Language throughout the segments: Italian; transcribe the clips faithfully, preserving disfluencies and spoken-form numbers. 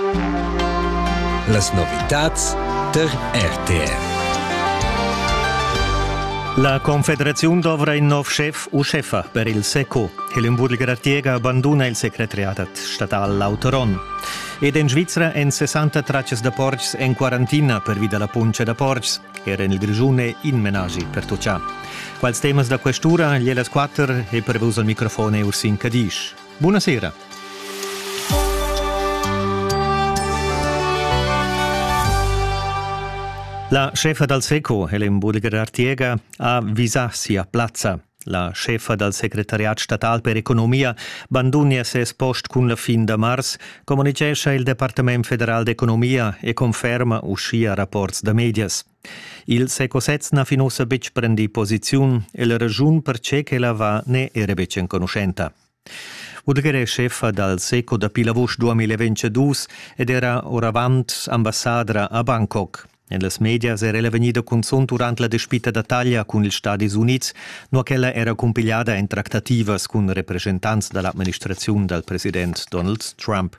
Las novitats der R T R. La Confederazione dovra un nuovo chef o chefa per il SECO. Helenburger Artiega abbandona il segretariato statale Lauteron. Ed in Svizzera en sessanta tracce da porcs in quarantina per via della puncia da porcs. Era nel grigione in menagi per tuccia. Quals temas da questura, gliela squatter e prevuso al microfono Ursin Cadish. Buonasera. La chefa del SECO, Helenburger Artiega, ha visassi a Plazza. La chefa del segretariat statal per economia bandunia ses post con la fin de mars, comunicesce il Departement Federal d'Economia e conferma uscia rapports da medias. Il SECO sez na finussa bec prendi posiziun e la ragiun perché che la va ne era bec in conoscenta. Udgere chefa del SECO da Pilavush duemilaventidue ed era oravant ambassadra a Bangkok. En las medias era venida consum durant la despita da taglia con gli Stati Uniti, no che ella era compilata in tractativas con representanti dell'amministrazione del presidente Donald Trump.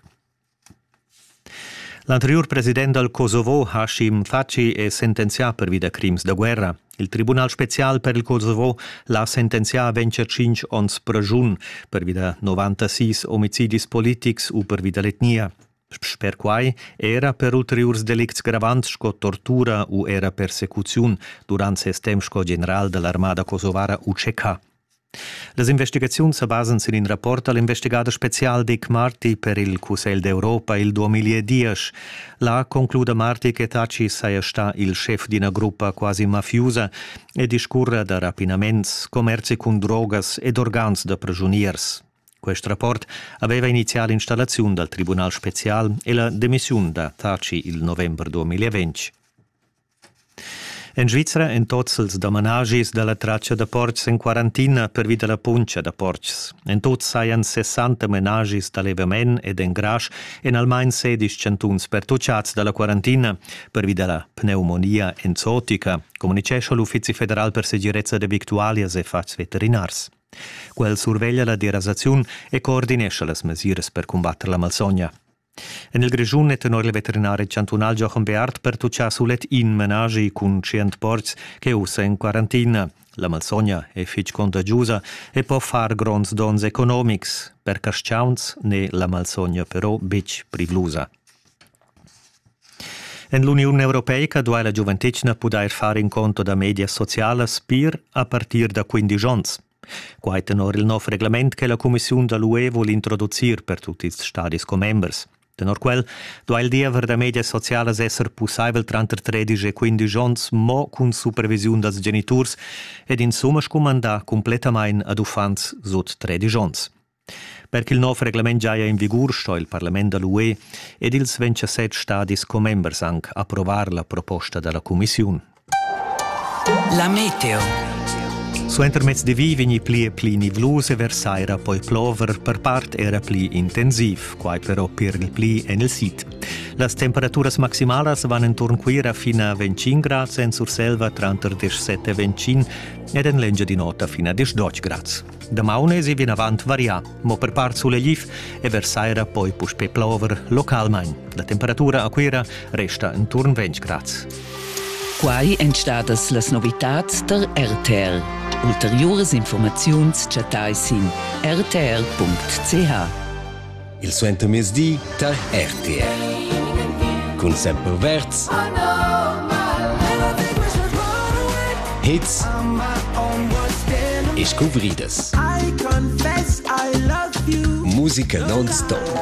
L'anterior presidente del Kosovo, Hashim Thaçi, è sentenziato per via crims da guerra. Il Tribunal Special per il Kosovo l'ha sentenziato a venticinque ons prajun per via novantasei omicidis politics o per via l'etnia. Per quai era per ulteriors delicts gravants sco tortura o era persecuziun durant ses temps sco general dell'armada kosovara U C K. Les investigazioni si basano in rapport all'investigata special Dick Marty per il Cusel d'Europa il duemiladieci. La conclude Marty che Thaçi sia sta il chef di una gruppa quasi mafiosa e discurre da rapinaments, commerci con drogas ed organs da prigioniers. Questo rapport aveva iniziato l'installazione del Tribunal Special e la demissione da Thaçi il novembre duemilaventi. In Svizzera, in tutti i domenagis della traccia da porcs in quarantina per via della puncia da porcs. In tutti saien sessanta menagis d'allevament ed in grash in almeno sedici cantuns per tucciats della quarantina per via della pneumonia enzotica, comunicesce l'Uffizio Federal per Sicurezza de Victualias e Fats Veterinars. Quel surveglia la derasazione e coordinesce le misure per combattere la malsogna. En il grigiun e tenor le veterinari cantonal Jochen Beart per tuccia sulet in menagi con cent porcs che usa in quarantina. La malsogna è fitch contagiosa e può far grons dons economics. Per casciauns ne la malsogna però bec privlusa. En l'Unione Europea, dove la gioventecina può fare in conto da media sociale spir a partir da quindici anni. Quai tenor il nuovo reglamento che la Commissione dell'U E vuole introdurre per tutti i Stati members. Tenor quel, dove il dia da media sociale essere possibile tra tredici e quindici anni, ma con supervisione dei genitori ed insomma scomandà completamente ad ufanti sotto tredici anni. Perché il nuovo reglamento già è in vigore, sta il Parlamento dell'U E ed il ventisette Stati members anche approvare la proposta della Commissione. La meteo. Su intermezz di vi vigni pli e pli nivluse versaira poi plover per part era pli intensiv, quai però per il pli en il sit. Las temperaturas maximalas van intorno quira fino a venticinque gradi en sur selva tra diciassette e venticinque ed en lengia di nota fino a diciotto gradi. Da maune si viene avanti varia, ma per part sulle gif e versaira poi puspe plover localmain. La temperatura a quira resta intorno venti gradi. Quai entstadas las novitats der R T R. Ulteriores informaziuns chatai sin r t r punct c h. Il suento mesdi der R T R. Con sempre verts. Hits. E scouvridas. Musica non-stop.